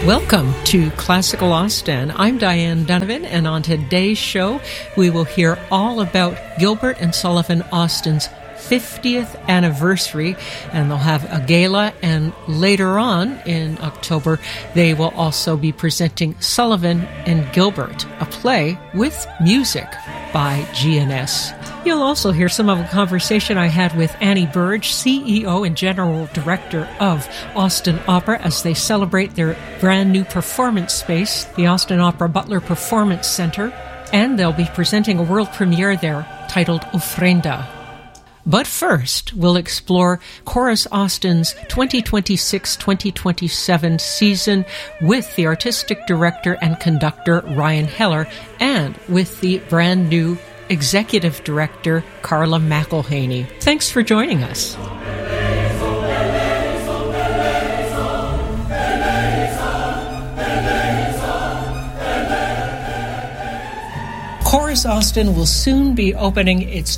Welcome to Classical Austin. I'm Diane Donovan, and on today's show, we will hear all about Gilbert and Sullivan Austin's 50th anniversary, and they'll have a gala, and later on in October, they will also be presenting Sullivan and Gilbert, a play with music by GNS. You'll also hear some of a conversation I had with Annie Burge, CEO and General Director of Austin Opera, as they celebrate their brand new performance space, the Austin Opera Butler Performance Center, and they'll be presenting a world premiere there titled Ofrenda. But first, we'll explore Chorus Austin's 2026-2027 season with the artistic director and conductor Ryan Heller and with the brand new executive director Carla McElhaney. Thanks for joining us. Chorus Austin will soon be opening its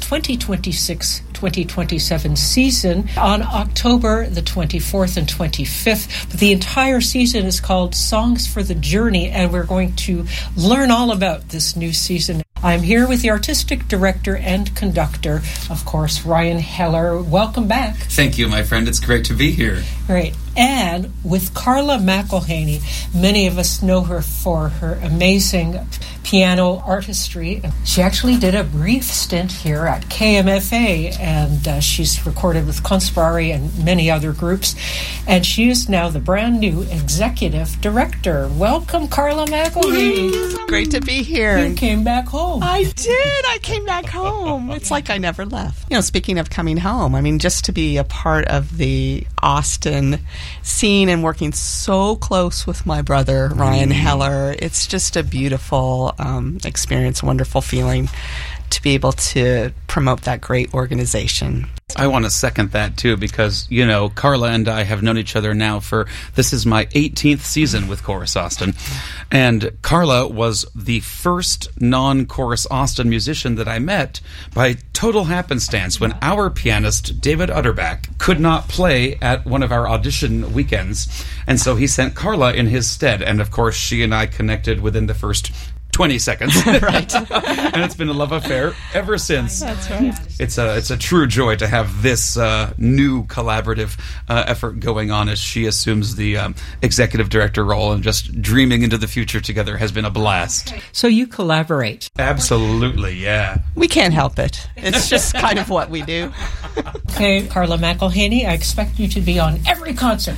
2026-2027 season on October the 24th and 25th. But the entire season is called Songs for the Journey, and we're going to learn all about this new season. I'm here with the artistic director and conductor, of course, Ryan Heller. Welcome back. Thank you, my friend. It's great to be here. Great. And with Carla McElhaney, many of us know her for her amazing piano artistry. She actually did a brief stint here at KMFA, and she's recorded with Conspirare and many other groups. And she is now the brand new executive director. Welcome, Carla McElhaney. Great to be here. You came back home. I did. I came back home. It's like I never left. You know, speaking of coming home, I mean, just to be a part of the Austin scene and working so close with my brother, Ryan Heller, it's just a beautiful experience, a wonderful feeling to be able to promote that great organization. I want to second that, too, because, you know, Carla and I have known each other now this is my 18th season with Chorus Austin. And Carla was the first non-Chorus Austin musician that I met by total happenstance when our pianist, David Utterback, could not play at one of our audition weekends. And so he sent Carla in his stead. And, of course, she and I connected within the first 20 seconds. Right. And it's been a love affair ever since. That's right. It's a true joy to have this new collaborative effort going on as she assumes the executive director role, and just dreaming into the future together has been a blast. So you collaborate. Absolutely, yeah. We can't help it. It's just kind of what we do. Okay, Carla McElhaney, I expect you to be on every concert.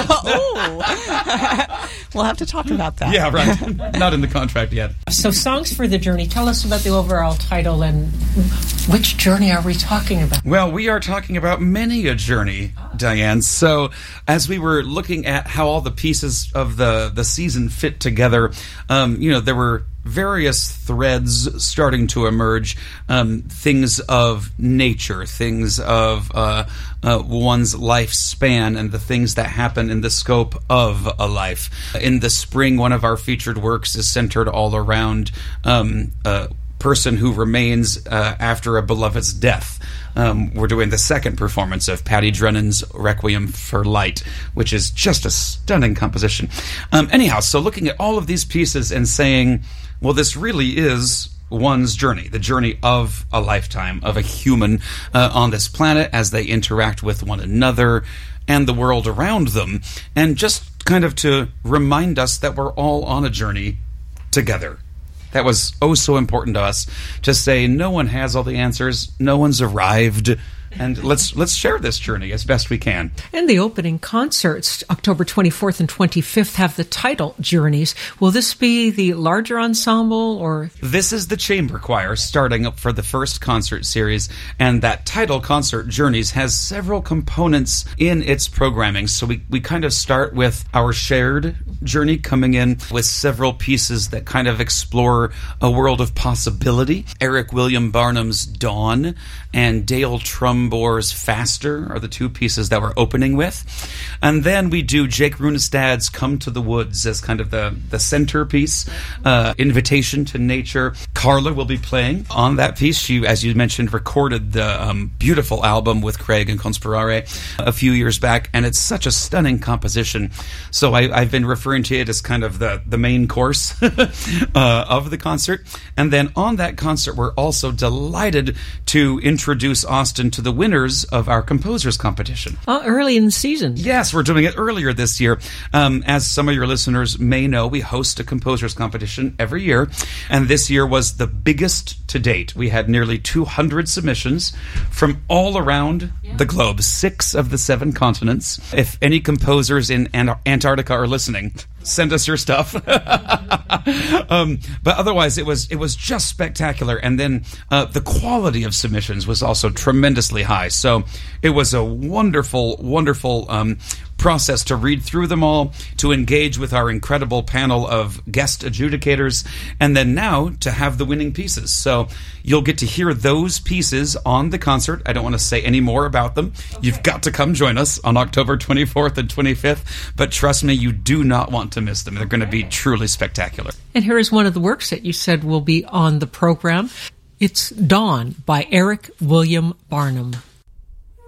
We'll have to talk about that. Yeah, right. Not in the contract yet. So Songs for the Journey, tell us about the overall title and which journey are we talking about? Well, we are talking about many a journey, Diane. So as we were looking at how all the pieces of the season fit together, there were various threads starting to emerge, things of nature, things of one's lifespan, and the things that happen in the scope of a life. In the spring, one of our featured works is centered all around a person who remains after a beloved's death. We're doing the second performance of Patty Drennan's Requiem for Light, which is just a stunning composition. Anyhow, so looking at all of these pieces and saying, well, this really is one's journey, the journey of a lifetime, of a human on this planet as they interact with one another and the world around them, and just kind of to remind us that we're all on a journey together. That was so important to us, to say no one has all the answers, no one's arrived, and let's share this journey as best we can. And the opening concerts, October 24th and 25th, have the title Journeys. Will this be the larger ensemble, or? This is the chamber choir starting up for the first concert series, and that title, Concert Journeys, has several components in its programming. So we kind of start with our shared journey, coming in with several pieces that kind of explore a world of possibility. Eric William Barnum's Dawn and Dale Trumbore's Faster are the two pieces that we're opening with. And then we do Jake Runestad's Come to the Woods as kind of the centerpiece, invitation to nature. Carla will be playing on that piece. She, as you mentioned, recorded the beautiful album with Craig and Conspirare a few years back, and it's such a stunning composition. So I've been referring referring to it as kind of the main course of the concert. And then on that concert, we're also delighted to introduce Austin to the winners of our composers competition. Early in the season. Yes, we're doing it earlier this year. As some of your listeners may know, we host a composers competition every year, and this year was the biggest to date. We had nearly 200 submissions from all around the globe, 6 of the 7 continents. If any composers in Antarctica are listening, send us your stuff. But otherwise, it was just spectacular. And then the quality of submissions was also tremendously high. So it was a wonderful, wonderful process to read through them all, to engage with our incredible panel of guest adjudicators, and then now to have the winning pieces. So you'll get to hear those pieces on the concert. I don't want to say any more about them. Okay. You've got to come join us on October 24th and 25th, but trust me, you do not want to miss them. They're going to be truly spectacular. And here is one of the works that you said will be on the program. It's Dawn by Eric William Barnum.